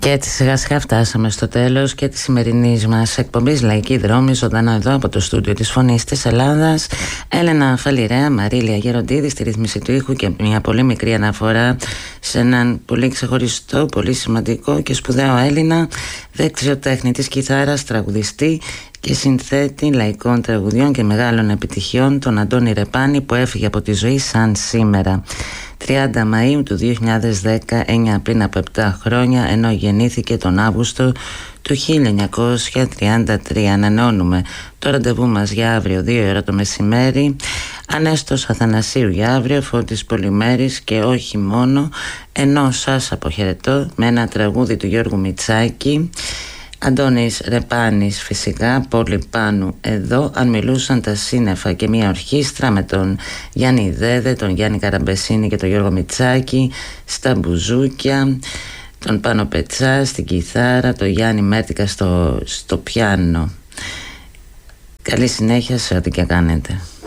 Και έτσι σιγά σιγά φτάσαμε στο τέλος και της σημερινής μας εκπομπής Λαϊκή Δρόμη, ζωντανά εδώ από το στούντιο της Φωνής της Ελλάδας. Έλενα Φαλιρέα, Μαρίλια Γεροντίδη στη ρύθμιση του ήχου και μια πολύ μικρή αναφορά σε έναν πολύ ξεχωριστό, πολύ σημαντικό και σπουδαίο Έλληνα δεξιοτέχνη της κιθάρας, τραγουδιστή και συνθέτη λαϊκών τραγουδιών και μεγάλων επιτυχιών, τον Αντώνη Ρεπάνη, που έφυγε από τη ζωή σαν σήμερα 30 Μαΐου του 2010, πριν από 7 χρόνια, ενώ γεννήθηκε τον Αύγουστο του 1933. Ανανεώνουμε το ραντεβού μας για αύριο 2 ώρα το μεσημέρι. Ανέστος Αθανασίου για αύριο, Φώτης Πολυμέρης και όχι μόνο, ενώ σας αποχαιρετώ με ένα τραγούδι του Γιώργου Μητσάκη. Αντώνης Ρεπάνης φυσικά, Πόλη Πάνου εδώ, αν μιλούσαν τα σύννεφα, και μια ορχήστρα με τον Γιάννη Δέδε, τον Γιάννη Καραμπεσίνη και τον Γιώργο Μητσάκη στα μπουζούκια, τον Πάνο Πετσά στην κιθάρα, τον Γιάννη Μέρτικα στο πιάνο. Καλή συνέχεια σε ό,τι και κάνετε.